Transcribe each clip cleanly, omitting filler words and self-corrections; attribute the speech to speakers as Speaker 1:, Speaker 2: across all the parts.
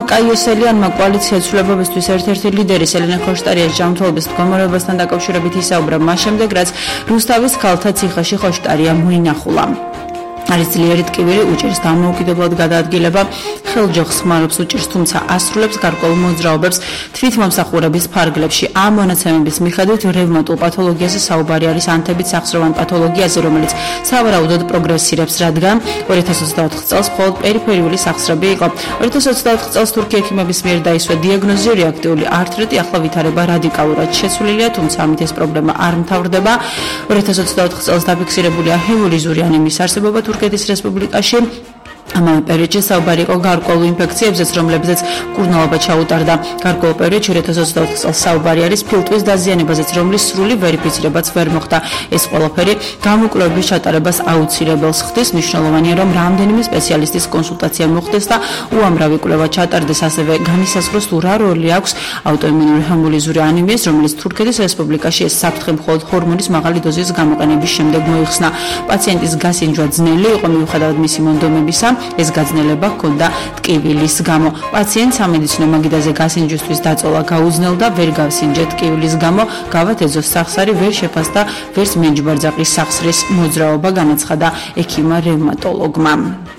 Speaker 1: კაიოსელიანმა კოალიციას ცვლილებებისთვის ერთ-ერთი ლიდერი სელენა ხოშტარიას ჯანმრთელობის მდგომარეობასთან დაკავშირებით ისაუბრა მას შემდეგ, რაც რუსთავის ქალთა ციხეში ხოშტარია მოინახულა. არის ძლიერი ტკივილი, უჭირს დამოუკიდებლად გადაადგილება, ხელჯოხს ხმარობს უჭირს, თუმცა ასრულებს გარკვეულ მოძრაობებს თვითმომსახურების ფარგლებში. ამ მონაცემების მიხედვით რევმატულ პათოლოგიაზე საუბარი არის ანთებით სახსროვან პათოლოგიაზე, რომელიც სავარაუდოდ პროგრესირებს, რადგან 2024 წელს მხოლოდ პერიფერიული სახსრები იყო. 2024 წელს თურქი ექიმების მიერ დაისვა დიაგნოზი რეაქტიული ართრიტი, ახლა ვითარება რადიკალურად შეცვლილია, თუმცა ამით ეს პრობლემა არ მთავრდება. 2024 წელს დაფიქსირებულია ჰემოლიზური ანემიის არსებობა თურქეთის რესპუბლიკაში. ამავე პერიოდში საუბარი იყო გარკვეულ ინფექციებზეც, რომლებზეც მკურნალობა ჩაუტარდა. გარკვეულ პერიოდში 2024 წელს საუბარი არის ფილტვის დაზიანებაზეც, რომლის სრული ვერიფიცირებაც ვერ მოხდა. ეს ყველაფერი გამოკვლევების ჩატარებას აუცილებელს ხდის. მნიშვნელოვანია, რომ რამდენიმე სპეციალისტის კონსულტაცია მოხდეს და უამრავი კვლევა ჩატარდეს. ასევე განისაზღვროს თუ რა როლი აქვს აუტოიმუნური ჰემოლიზური ანემიას, რომელიც თურქეთის რესპუბლიკაში ეს საფრთხე მხოლოდ ჰორმონის მაღალი დოზის გამოყენების შემდეგ მოიხსნა. პაციენტის გასინჯვა ძნელი იყო მიუხედავად მისი მონდომებისა. ეს გაძნელება ჰქონდა ტკივილის გამო. პაციენტს სამედიცინო მაგიდაზე გასინჯვისთვის დაწოლა გაუძნელდა, ვერ გავსინჯა ტკივილის გამო, გავათ ეზოს სახსარი ვერ შეფასდა, ვერც მენჯბარძაყის სახსრის მოძრაობა, განაცხადა ექიმმა რევმატოლოგმა.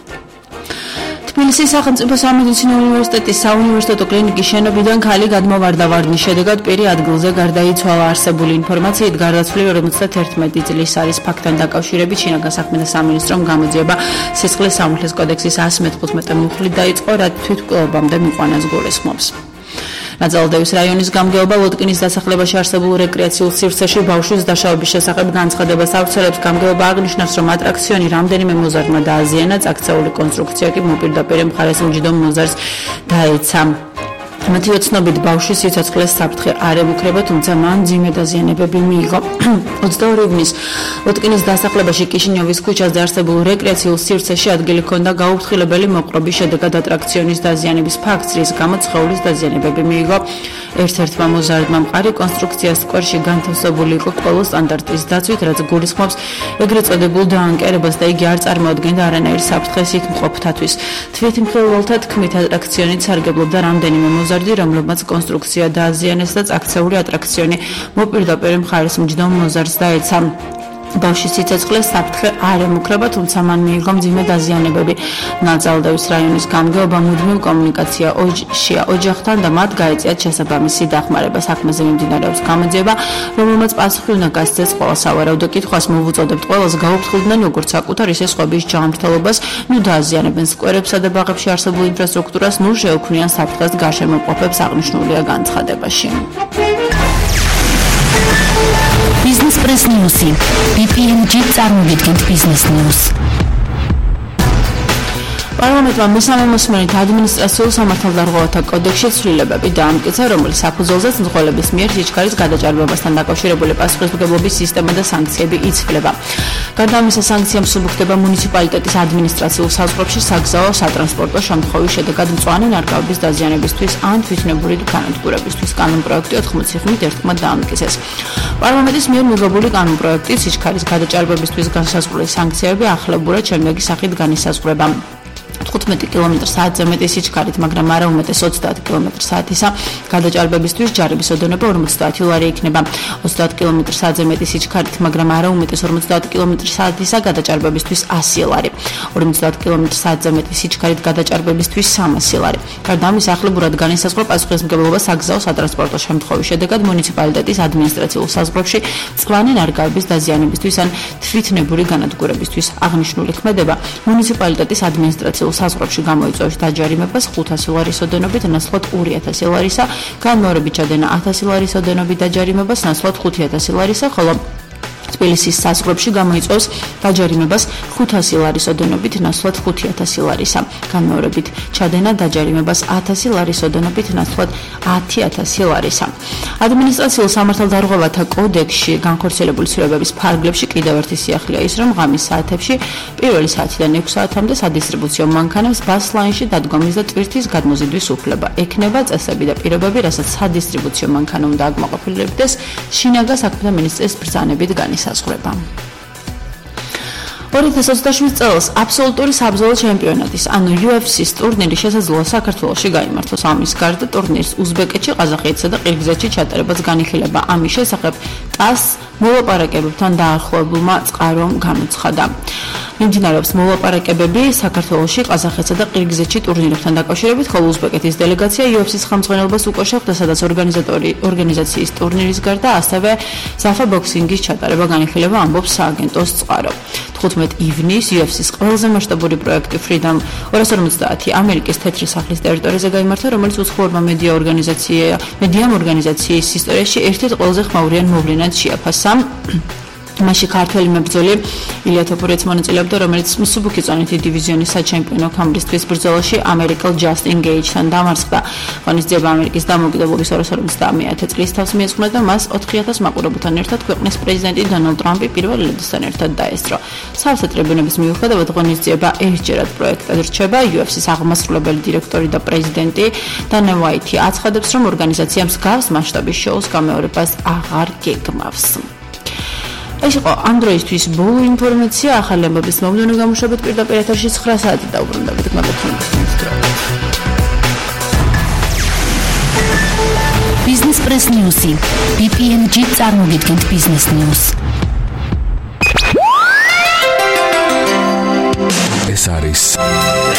Speaker 1: თბილისის სახელმწიფო სამედიცინო უნივერსიტეტის საუნივერსიტეტო კლინიკის შენობიდან ქალი გადმოვარდა. ვარდნის შედეგად პირი ადგილზე გარდაიცვალა. არსებული ინფორმაციით გარდაცვლილი 51 წლის არის. ფაქტთან დაკავშირებით შინაგან საქმეთა სამინისტრომ გამოძიება სისხლის სამართლის კოდექსის 115 მუხლით დაიწყო, რაც თვითმკვლელობამდე მიყვანას გულისხმობს. ნაძალდევის რაიონის გამგეობა ლოტკინის დასახლებაში არსებულ რეკრეაციულ სივრცეში ბავშვის დაშავების შესახებ განცხადებას ავრცელებს. გამგეობა აღნიშნავს, რომ ატრაქციონი რამდენიმე მოზარდმა დააზიანა, წაქცეული კონსტრუქცია კი მოპირდაპირე მხარეს მჯდომ მოზარდს დაეცა. მათი ოცნობით ბავშვის სიცოცხლეს საფრთხე არ ემუქრება, თუმცა მან მძიმე დაზიანებები მიიღო. 22 ივნის ლოტკინის დასახლებაში კიშინიოვის ქუჩაზე არსებულ რეკრეაციულ სივრცეში ადგილი ჰქონდა გაუფრთხილებელი მოყრობის შედეგად ატრაქციონის დაზიანების ფაქტს, რის გამოც სხეულის დაზიანებები მიიღო. ერთ-ერთმა მოზარდმა მყარი კონსტრუქციას სკვერში განთავსებული იყო ყველა სტანდარტის დაცვით, რაც გულისხმობს ეგრეთ წოდებულ დაანკერებას და იგი არ წარმოადგენდა არანაირ საფრთხეს იქ მყოფთათვის. თვითმხილველთა თქმით, ატრაქციონით სარგებლობდა რამდენიმე მოზარდი, რომლებმაც კონსტრუქცია დააზიანეს და წაქცეული ატრაქციონი მოპირდაპირე მხარეს მჯდომ მოზარდს დაეცა. ბავშვის სიცოცხლეს საფრთხე არ ემუქრება, თუმცა მან მიიღო მძიმე დაზიანებები. ნაძალდევის რაიონის გამგეობა მუდმივ კომუნიკაციაშია ოჯახთან და მათ გაეწიათ შესაბამისი დახმარება. საქმეზე მიმდინარეობს გამოძიება, რომელმაც პასუხი უნდა გასცეს ყველა სავარაუდო კითხვას. მოვუწოდებთ ყველას გაუფრთხილდნენ როგორც საკუთარ, ისე სხვების ჯანმრთელობას, ნუ დააზიანებენ სკვერებსა და ბაღებში არსებულ ინფრასტრუქტურას, ნუ შეუქმნიან საფრთხეს გარშემოყოფებს, აღნიშნულია განცხადებაში. Business Press News. BPMG წარმოგიდგენთ Business News. პარლამენტმა მესამე მოსმენით ადმინისტრაციულ სამართალდარღვევათა კოდექსში ცვლილებები დაამტკიცა, რომელიც საფუძველზეც მძღოლების მიერ სიჩქარის გადაჭარბებასთან დაკავშირებული პასუხისმგებლობის სისტემა და სანქციები იცვლება. გარდა ამისა, სანქცია მსუბუქდება მუნიციპალიტეტის ადმინისტრაციულ საზღვრებში საგზაო სატრანსპორტო შემთხვევის შედეგად მწვანე ნარგავების დაზიანებისთვის ან თვითნებური დუქანადგურებისთვის. კანონპროექტი 80 ხმით ერთხმად დაამტკიცეს. პარლამენტის მიერ მიღებული კანონპროექტით სიჩქარის გადაჭარბებისთვის განსაზღვრული სანქციები ახლებურად შემდეგი სახით განისაზღვრება. 15 კმ/სთ-ზე მეტი სიჩქარით, მაგრამ არა უმეტეს 30 კმ/სთ-ისა გადაჭარბებისთვის ჯარების ოდენობა 50 ლარი იქნება. 30 კმ/სთ-ზე მეტი სიჩქარით, მაგრამ არა უმეტეს 50 კმ/სთ-ისა გადაჭარბებისთვის 100 ლარი. 50 კმ/სთ-ზე მეტი სიჩქარით გადაჭარბებისთვის 300 ლარი. გარდა ამისა, ახლებურად განისაზღვრა პასუხისმგებლობა საგზაო სატრანსპორტო შემთხვევის შედეგად მუნიციპალიტეტის ადმინისტრაციულ საზღვრებში მწვანე ნარგავების დაზიანებისთვის ან თვითნებური განადგურებისთვის. აღნიშნული ქმედება მუნიციპალიტეტის ადმინისტრაციულ საზღვრებში გამოიწვევს დაჯარიმებას 500 ლარის ოდენობით, ნაცვლად 2000 ლარისა, განმეორებით ჩადენა 1000 ლარის ოდენობით დაჯარიმებას, ნაცვლად 5000 ლარისა, ხოლო თბილისის საზღვრებში გამოიწვევს დაჯარიმებას 500 ლარის ოდენობით, ნაცვლად 5000 ლარისა, განმეორებით ჩადენა დაჯარიმებას 1000 ლარის ოდენობით, ნაცვლად 10000 ლარისა. ადმინისტრაციულ სამართალდარღვევათა კოდექსში განხორციელებული ცვლილებების ფარგლებში კიდევ ერთი სიახლეა ის, რომ ღამის საათებში პირველი საათიდან 6 საათამდე სადისტრიბუციო მანქანებს ბასლაინში დადგომის და ტვირთის გადმოზიდვის უფლება ექნება. წესები და პირობები, რასაც სადისტრიბუციო მანქანა უნდა აკმაყოფილებდეს, შინაგან საქმეთა მინისტრის ბრძანებით განისაზღვრება. 2027 წელს აბსოლუტური საბრძოლო ჩემპიონატის, ანუ UFC-ის ტურნირი შესაძლოა საქართველოში გაიმართოს. ამის გარდა ტურნირის უზბეკეთში, ყაზახეთსა და ყირგიზეთში ჩატარებაც განიხილება. ამის შესახებ TASS მოლაპარაკებებთან დაახლოებულმა წყარომ გამოცხადა. მიმდინარეობს მოლაპარაკებები საქართველოში, ყაზახეთსა და ყირგიზეთში ტურნირებთან დაკავშირებით, ხოლო უზბეკეთის დელეგაცია UFC-ის ხელმძღვანელობას უკვე შეხვდა, სადაც ორგანიზაციის ტურნირის გარდა ასევე SAFA ბოქსინგის ჩატარება განიხილება, ამბობს სააგენტოს წყარო. 15 ივნის UFC-ის ყველაზე მასშტაბური პროექტი Freedom 250 ამერიკის თეთრი სახლის ტერიტორიაზე გაიმართა, რომელიც უცხოურმა მედიამ ორგანიზაციის ისტორიაში ერთ-ერთ ყველაზე ხმაურიან მოვლენად შეაფასა. მასში ქართველი მებრძოლი ილია თოფურიაც მონაწილეობდა, რომელიც მსუბუქი წონითი დივიზიონის საჩემპიონო ქამრისთვის ბრძოლაში ამერიკელ Justin Gage-თან დამარცხდა. ღონისძიება ამერიკის დამოუკიდებლობის 250 წლის თავს მიეძღვნა და მას 4000 მაყურებელთან ერთად ქვეყნის პრეზიდენტი დონალდ ტრამპი პირველ ლედისთან ერთად დაესწრო. სავსე ტრიბუნების მიუხედავად ღონისძიება ერთჯერად პროექტად რჩება. UFC-ის აღმასრულებელი დირექტორი და პრეზიდენტი დანა ვაითი აცხადებს, რომ ორგანიზაცია მსგავს მასშტაბის შოუს გამეორებას აღარ გეგმავს. ეს იყო ამ დროისთვის ბოლო ინფორმაცია. ახალი ამბების მომდევნო გამოშვებით პირდაპირ ეთერში 9 საათი დაუბრუნდებით.
Speaker 2: Business Press News-ი. BPMG წარმოგიდგენთ Business News.
Speaker 3: ეს არის